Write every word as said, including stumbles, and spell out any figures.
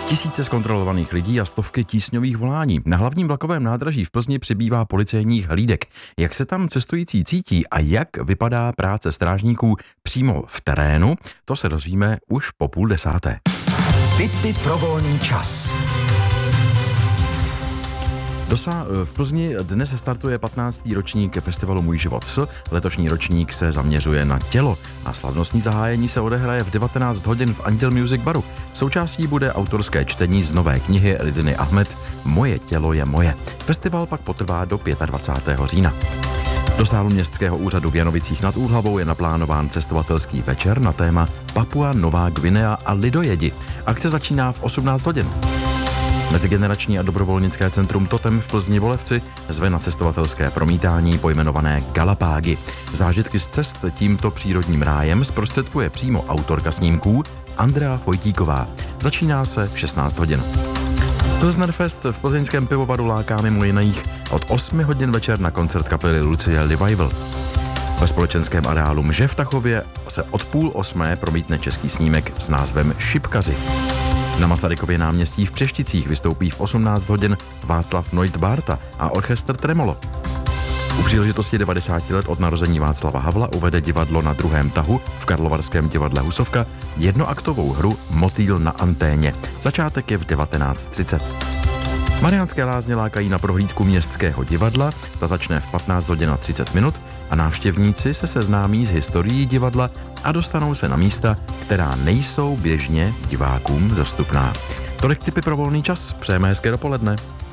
Tisíce zkontrolovaných lidí a stovky tísňových volání. Na hlavním vlakovém nádraží v Plzni přibývá policejních hlídek. Jak se tam cestující cítí a jak vypadá práce strážníků přímo v terénu, to se dozvíme už po půl desáté. Tipy pro volný čas. Dosa v Plzni dnes startuje patnáctý ročník festivalu Můj život S. Letošní ročník se zaměřuje na tělo a slavnostní zahájení se odehraje v devatenáct hodin v Anděl Music Baru. Součástí bude autorské čtení z nové knihy Lidiny Ahmed Moje tělo je moje. Festival pak potrvá do dvacátého pátého října. Do sálu Městského úřadu v Janovicích nad Úhlavou je naplánován cestovatelský večer na téma Papua Nová Gvinea a lidojedi. Akce začíná v osmnáct hodin. Mezigenerační a dobrovolnické centrum Totem v Plzni Bolevci zve na cestovatelské promítání pojmenované Galapágy. Zážitky z cest tímto přírodním rájem zprostředkuje přímo autorka snímků Andrea Fojtíková. Začíná se v šestnáct hodin. Pilsnerfest v plzeňském pivovaru láká mimo jiných od osmi hodin večer na koncert kapely Lucie Revival. Ve společenském areálu Mže v Tachově se od půl osmé promítne český snímek s názvem Šipkaři. Na Masarykově náměstí v Přešticích vystoupí v osmnáct hodin Václav Neutbarta a orchestr Tremolo. U příležitosti devadesáti let od narození Václava Havla uvede divadlo Na druhém tahu v karlovarském divadle Husovka jednoaktovou hru Motýl na anténě. Začátek je v devatenáct třicet. Mariánské Lázně lákají na prohlídku Městského divadla, ta začne v patnáct hodin a třicet minut a návštěvníci se seznámí s historií divadla a dostanou se na místa, která nejsou běžně divákům dostupná. Tolik tipy pro volný čas, přejeme hezké dopoledne.